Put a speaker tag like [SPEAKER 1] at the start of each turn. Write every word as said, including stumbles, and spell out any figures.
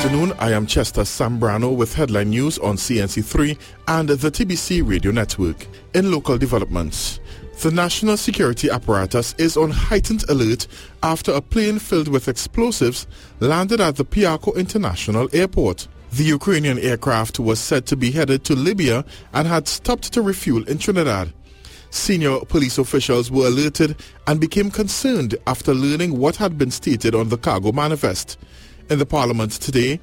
[SPEAKER 1] afternoon, I am Chester Sambrano with headline news on C N C three and the T B C radio network. In local developments, the national security apparatus is on heightened alert after a plane filled with explosives landed at the Piarco International Airport. The Ukrainian aircraft was said to be headed to Libya and had stopped to refuel in Trinidad. Senior police officials were alerted and became concerned after learning what had been stated on the cargo manifest. In the parliament today,